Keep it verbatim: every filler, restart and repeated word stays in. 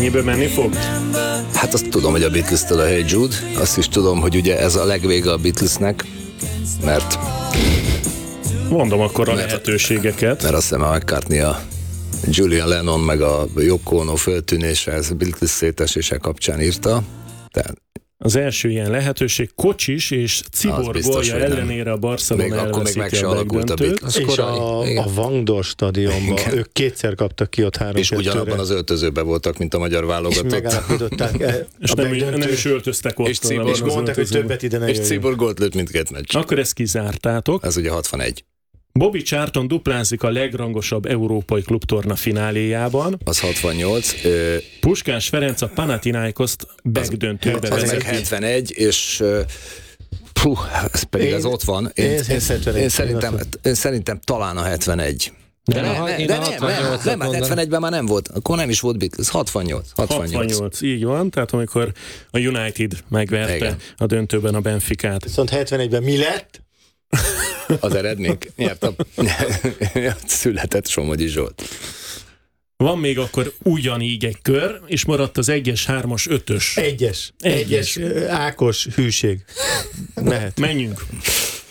Mennyiből menni fog? Hát azt tudom, hogy a Beatles-től a Hey Jude, azt is tudom, hogy ugye ez a legvége a Beatlesnek, mert... Mondom akkor a mert, lehetőségeket. Mert azt hiszem a McCartney a Julian Lennon meg a Yoko Ono föltűnése, ez a Beatles szétesése kapcsán írta. Tehát az első ilyen lehetőség Kocsis és Cibor gólja ellenére a Barcelona elveszíti a megdöntőt. És a, a Vangdor stadionban igen. Ők kétszer kaptak ki ott három és ugyanabban az öltözőben voltak, mint a magyar válogatott. És megállapították e, és nem, nem is öltöztek ott. És, Cibor, és mondták, hogy többet ide ne És Cibor gólt lőtt mindkét meccs. Akkor ezt kizártátok. Ez ugye hatvanegy. Bobby Charlton duplázik a legrangosabb európai klubtorna fináléjában. Az hatvannyolc. Ö... Puskás Ferenc a Panathinaikoszt megdöntőbe vezeti. Az meg hetvenegy, és puh, ez pedig én, ez ott van. Én, én, én, én, szerintem, én szerintem talán a hetvenegy. De, de, ne, ne, de nem, nem, nem, nem hetvenegyben már nem volt, akkor nem is volt Beatles, hatvannyolc. hatvannyolc. hatvannyolc, így van, tehát amikor a United megverte igen. a döntőben a Benficát. Viszont hetvenegyben mi lett? Az eredmény? Nyert a... született Somogyi Zsolt. Van még akkor ugyanígy egy kör, és maradt az egyes, hármas, ötös. Egyes. Egyes. Egyes. Ákos hűség. Mehet. Menjünk.